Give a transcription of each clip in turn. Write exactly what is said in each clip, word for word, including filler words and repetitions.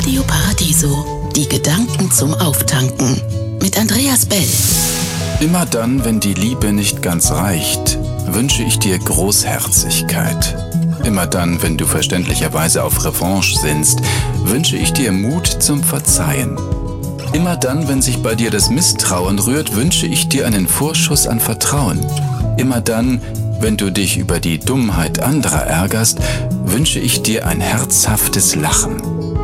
Radio Paradiso, die Gedanken zum Auftanken. Mit Andreas Bell. Immer dann, wenn die Liebe nicht ganz reicht, wünsche ich dir Großherzigkeit. Immer dann, wenn du verständlicherweise auf Revanche sinnst, wünsche ich dir Mut zum Verzeihen. Immer dann, wenn sich bei dir das Misstrauen rührt, wünsche ich dir einen Vorschuss an Vertrauen. Immer dann, wenn du dich über die Dummheit anderer ärgerst, wünsche ich dir ein herzhaftes Lachen.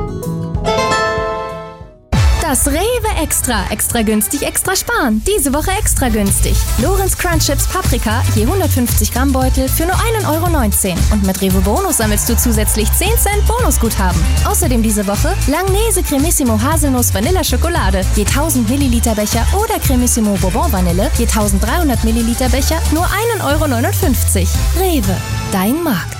Das Rewe Extra. Extra günstig, extra sparen. Diese Woche extra günstig. Lorenz Crunch Chips Paprika, je hundertfünfzig Gramm Beutel für nur ein Euro neunzehn. Und mit Rewe Bonus sammelst du zusätzlich zehn Cent Bonusguthaben. Außerdem diese Woche Langnese Cremissimo Haselnuss Vanilla Schokolade, je tausend Milliliter Becher oder Cremissimo Bourbon Vanille, je eintausenddreihundert Milliliter Becher, nur ein Euro neunundfünfzig. Rewe, dein Markt.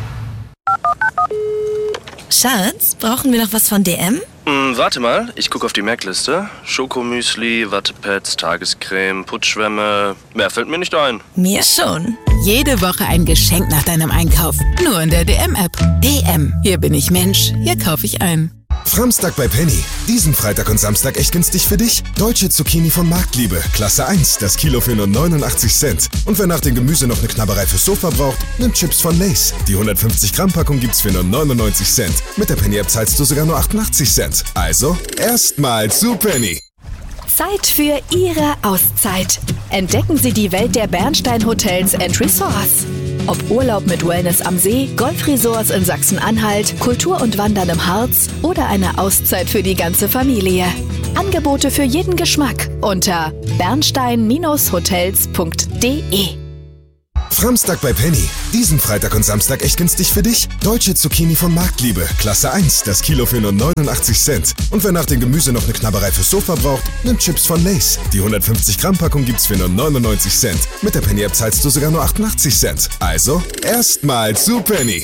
Schatz, brauchen wir noch was von D M? Hm, warte mal, ich gucke auf die Merkliste. Schokomüsli, Wattepads, Tagescreme, Putzschwämme. Mehr fällt mir nicht ein. Mir schon. Jede Woche ein Geschenk nach deinem Einkauf. Nur in der D M-App. D M. Hier bin ich Mensch. Hier kaufe ich ein. Framstag bei Penny. Diesen Freitag und Samstag echt günstig für dich. Deutsche Zucchini von Marktliebe. Klasse eins. Das Kilo für nur neunundachtzig Cent. Und wer nach dem Gemüse noch eine Knabberei fürs Sofa braucht, nimmt Chips von Lay's. Die hundertfünfzig Gramm Packung gibt's für nur neunundneunzig Cent. Mit der Penny-App zahlst du sogar nur achtundachtzig Cent. Also, erstmal zu Penny. Zeit für Ihre Auszeit. Entdecken Sie die Welt der Bernstein Hotels and Resorts. Ob Urlaub mit Wellness am See, Golfresorts in Sachsen-Anhalt, Kultur und Wandern im Harz oder eine Auszeit für die ganze Familie. Angebote für jeden Geschmack unter bernstein Bindestrich hotels punkt de. Framstag bei Penny. Diesen Freitag und Samstag echt günstig für dich. Deutsche Zucchini von Marktliebe. Klasse eins. Das Kilo für nur neunundachtzig Cent. Und wer nach dem Gemüse noch eine Knabberei fürs Sofa braucht, nimmt Chips von Lay's. Die hundertfünfzig Gramm Packung gibt's für nur neunundneunzig Cent. Mit der Penny-App zahlst du sogar nur achtundachtzig Cent. Also, erstmal zu Penny.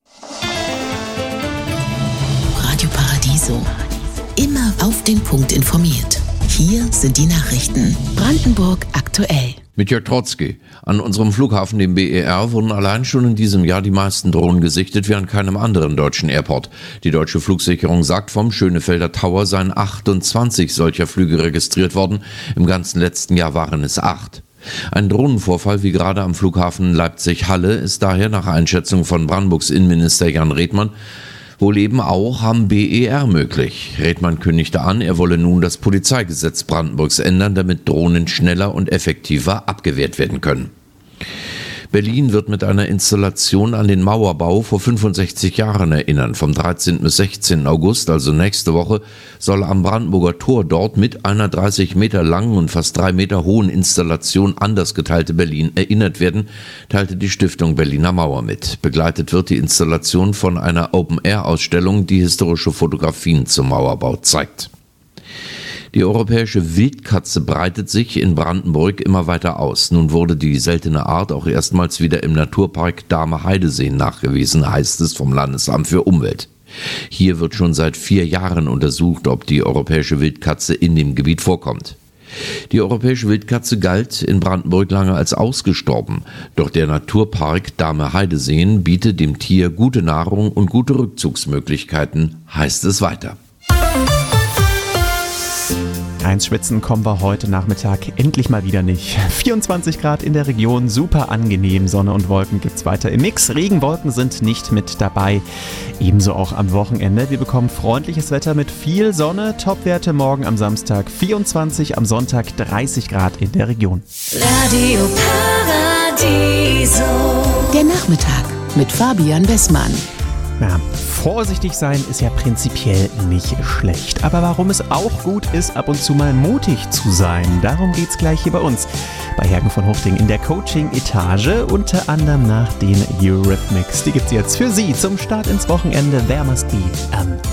Radio Paradiso. Immer auf den Punkt informiert. Hier sind die Nachrichten. Brandenburg aktuell. Mit Jörg Trotzki. An unserem Flughafen, dem B E R, wurden allein schon in diesem Jahr die meisten Drohnen gesichtet wie an keinem anderen deutschen Airport. Die deutsche Flugsicherung sagt, vom Schönefelder Tower seien achtundzwanzig solcher Flüge registriert worden. Im ganzen letzten Jahr waren es acht. Ein Drohnenvorfall wie gerade am Flughafen Leipzig-Halle ist daher nach Einschätzung von Brandenburgs Innenminister Jan Redmann wohl eben auch am B E R möglich. Redmann kündigte an, er wolle nun das Polizeigesetz Brandenburgs ändern, damit Drohnen schneller und effektiver abgewehrt werden können. Berlin wird mit einer Installation an den Mauerbau vor fünfundsechzig Jahren erinnern. Vom dreizehnten bis sechzehnten August, also nächste Woche, soll am Brandenburger Tor dort mit einer dreißig Meter langen und fast drei Meter hohen Installation an das geteilte Berlin erinnert werden, teilte die Stiftung Berliner Mauer mit. Begleitet wird die Installation von einer Open-Air-Ausstellung, die historische Fotografien zum Mauerbau zeigt. Die europäische Wildkatze breitet sich in Brandenburg immer weiter aus. Nun wurde die seltene Art auch erstmals wieder im Naturpark Dahme-Heideseen nachgewiesen, heißt es vom Landesamt für Umwelt. Hier wird schon seit vier Jahren untersucht, ob die europäische Wildkatze in dem Gebiet vorkommt. Die europäische Wildkatze galt in Brandenburg lange als ausgestorben. Doch der Naturpark Dahme-Heideseen bietet dem Tier gute Nahrung und gute Rückzugsmöglichkeiten, heißt es weiter. Eins schwitzen kommen wir heute Nachmittag endlich mal wieder nicht. vierundzwanzig Grad in der Region, super angenehm. Sonne und Wolken gibt's weiter im Mix. Regenwolken sind nicht mit dabei. Ebenso auch am Wochenende. Wir bekommen freundliches Wetter mit viel Sonne. Topwerte morgen am Samstag vierundzwanzig, am Sonntag dreißig Grad in der Region. Radio Paradiso. Der Nachmittag mit Fabian Wessmann. Ja, vorsichtig sein ist ja prinzipiell nicht schlecht. Aber warum es auch gut ist, ab und zu mal mutig zu sein, darum geht's gleich hier bei uns. Bei Hergen von Hochding in der Coaching-Etage, unter anderem nach den Eurythmics. Die gibt's jetzt für Sie zum Start ins Wochenende. There Must Be an